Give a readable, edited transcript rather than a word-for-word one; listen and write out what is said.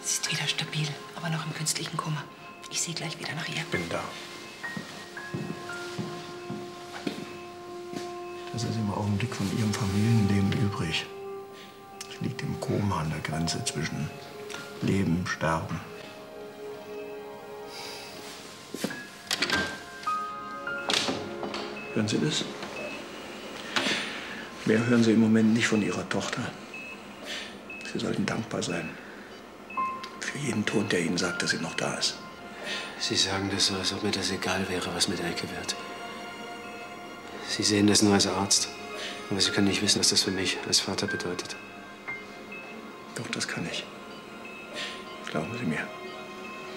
Sie ist wieder stabil, aber noch im künstlichen Koma. Ich sehe gleich wieder nach ihr. Bin da. Das ist im Augenblick von Ihrem Familienleben übrig. Sie liegt im Koma an der Grenze zwischen Leben, Sterben. Hören Sie das? Mehr hören Sie im Moment nicht von Ihrer Tochter. Sie sollten dankbar sein. Für jeden Ton, der Ihnen sagt, dass sie noch da ist. Sie sagen das so, als ob mir das egal wäre, was mit Elke wird. Sie sehen das nur als Arzt. Aber Sie können nicht wissen, was das für mich als Vater bedeutet. Doch, das kann ich. Glauben Sie mir.